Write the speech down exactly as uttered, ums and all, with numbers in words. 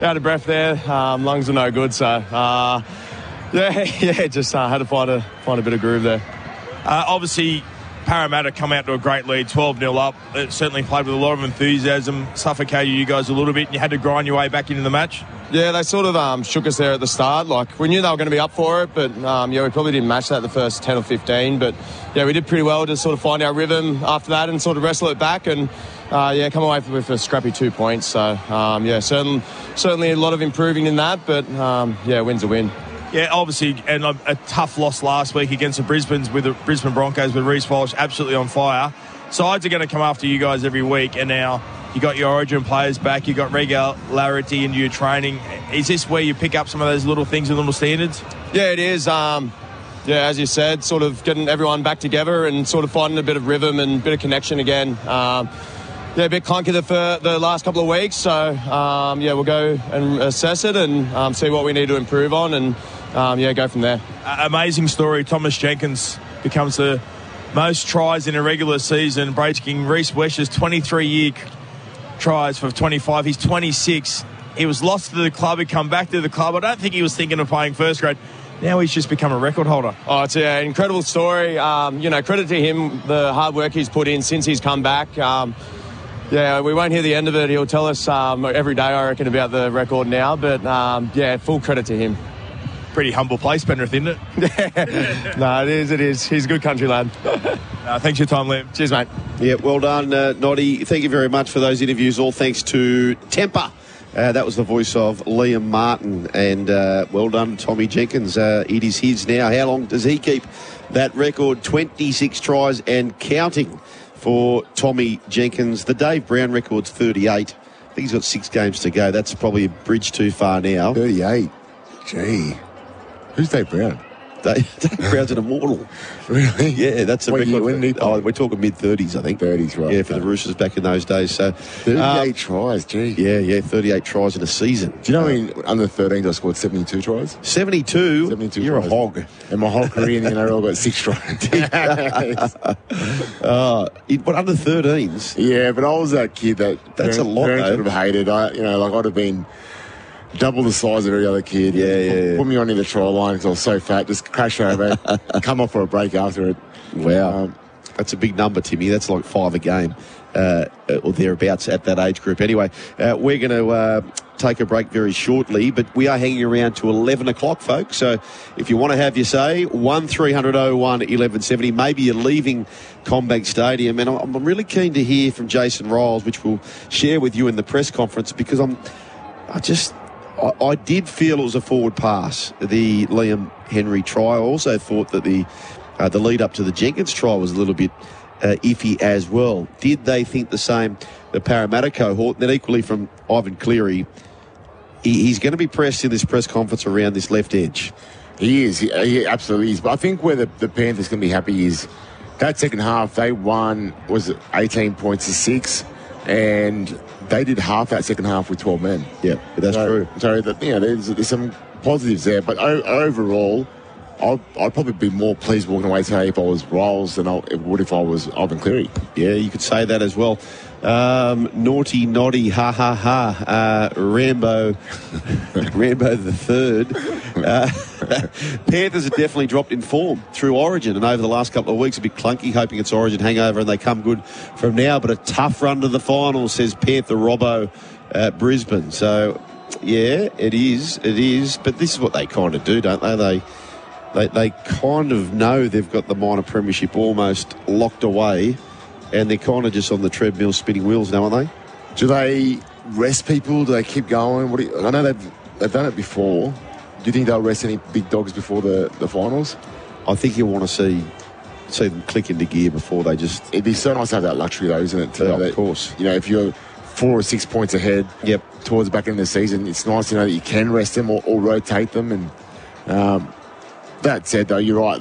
Out of breath there. Um, lungs are no good, so uh, yeah, yeah, just uh, had to find a find a bit of groove there. Uh, obviously, Parramatta come out to a great lead, twelve nil up. It certainly played with a lot of enthusiasm, suffocated you guys a little bit, and you had to grind your way back into the match. Yeah, they sort of um, shook us there at the start. Like, we knew they were going to be up for it, but um, yeah, we probably didn't match that the first ten or fifteen. But yeah, we did pretty well to sort of find our rhythm after that and sort of wrestle it back and uh, yeah, come away with a scrappy two points. So um, yeah, certainly, certainly a lot of improving in that, but um, yeah, win's a win. Yeah, obviously, and a, a tough loss last week against the Brisbane's with the Brisbane Broncos with Reece Walsh absolutely on fire. Sides are going to come after you guys every week, and now you got your Origin players back, you got regularity into your training. Is this where you pick up some of those little things and little standards? Yeah, it is. Um, yeah, as you said, sort of getting everyone back together and sort of finding a bit of rhythm and a bit of connection again. Um, yeah, a bit clunky the, for the last couple of weeks, so um, yeah, we'll go and assess it and um, see what we need to improve on and um, yeah, go from there. Uh, amazing story. Thomas Jenkins becomes the most tries in a regular season, breaking Reece Walsh's twenty-three year tries for twenty-five. He's twenty-six. He was lost to the club. He come back to the club. I don't think he was thinking of playing first grade. Now he's just become a record holder. Oh, it's an incredible story. Um, you know, credit to him, the hard work he's put in since he's come back. Um, yeah, we won't hear the end of it. He'll tell us um, every day, I reckon, about the record now. But um, yeah, full credit to him. Pretty humble place, Penrith, isn't it? No, it is, it is. He's a good country lad. uh, thanks for your time, Liam. Cheers, mate. Yeah, well done, uh, Noddy. Thank you very much for those interviews. All thanks to Temper. Uh, that was the voice of Liam Martin. And uh, well done, Tommy Jenkins. Uh, it is his now. How long does he keep that record? twenty-six tries and counting for Tommy Jenkins. The Dave Brown record's thirty-eight. I think he's got six games to go. That's probably a bridge too far now. thirty-eight. Gee. Who's Dave Brown? Dave, Dave Brown's an immortal. Really? Yeah, that's a what record. Year, when did he oh, we're talking mid-thirties, I think. thirties, right. Yeah, for the Roosters back in those days. So thirty-eight um, tries, gee. Yeah, yeah, thirty-eight tries in a season. Do you know uh, in under thirteens I scored seventy-two tries? seventy-two? seventy-two You're tries. a hog. And my whole career in the N R L got six tries. uh, it, but under thirteens? Yeah, but I was that kid that That's parents, a lot, parents though. would have hated. I, you know, like I'd have been double the size of every other kid. Yeah, yeah, put, yeah. put me on in the try line because I was so fat. Just crash over, come off for a break after it. Wow. Um, That's a big number, Timmy. That's like five a game uh, or thereabouts at that age group. Anyway, uh, we're going to uh, take a break very shortly, but we are hanging around to eleven o'clock, folks. So if you want to have your say, one three hundred oh one eleven seventy. Maybe you're leaving CommBank Stadium, and I'm really keen to hear from Jason Riles, which we'll share with you in the press conference, because I'm, I just... I, I did feel it was a forward pass, the Liam Henry try. I also thought that the uh, the lead up to the Jenkins try was a little bit uh, iffy as well. Did they think the same, the Parramatta cohort? And then equally from Ivan Cleary, he, he's going to be pressed in this press conference around this left edge. He is. He, he absolutely is. But I think where the, the Panthers going to be happy is that second half, they won, was it eighteen points to six, and they did half that second half with twelve men. Yeah, that's so, true. So, that, you know, there's, there's some positives there. But o- overall, I'd, I'd probably be more pleased walking away today if I was Riles than I would if I was Ivan Cleary. Yeah, you could say that as well. Um, naughty, noddy, ha, ha, ha. Uh, Rambo, Rambo the third. Uh, Panthers have definitely dropped in form through Origin, and over the last couple of weeks, a bit clunky, hoping it's Origin hangover and they come good from now. But a tough run to the final, says Panther Robbo at Brisbane. So, yeah, it is, it is. But this is what they kind of do, don't they? They they, they kind of know they've got the minor premiership almost locked away, and they're kind of just on the treadmill spinning wheels now, aren't they? Do they rest people? Do they keep going? What do you, I know they've, they've done it before. Do you think they'll rest any big dogs before the, the finals? I think you want to see see them click into gear before they just... It'd be so nice to have that luxury, though, isn't it? To Yeah, know of that, course. You know, if you're four or six points ahead Yep. towards the back end of the season, it's nice to know that you can rest them or, or rotate them. And um, that said, though, you're right.